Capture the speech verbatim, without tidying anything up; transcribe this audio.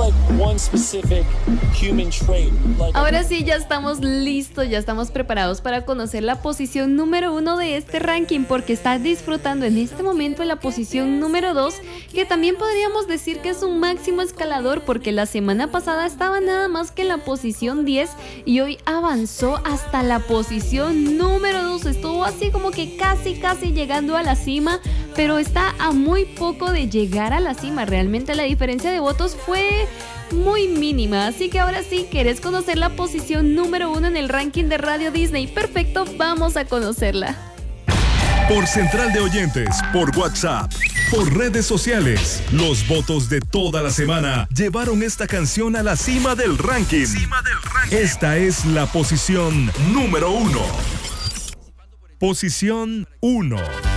Ahora sí, ya estamos listos, ya estamos preparados para conocer la posición número uno de este ranking, porque está disfrutando en este momento en la posición número dos, que también podríamos decir que es un máximo escalador, porque la semana pasada estaba nada más que en la posición diez y hoy avanzó hasta la posición número dos. Estuvo así como que casi casi llegando a la cima, pero está a muy poco de llegar a la cima. Realmente la diferencia de votos fue muy mínima, así que ahora sí, ¿querés conocer la posición número uno en el ranking de Radio Disney? Perfecto, vamos a conocerla. Por central de oyentes, por WhatsApp, por redes sociales, los votos de toda la semana llevaron esta canción a la cima del ranking. Cima del ranking. Esta es la posición número uno. Posición uno.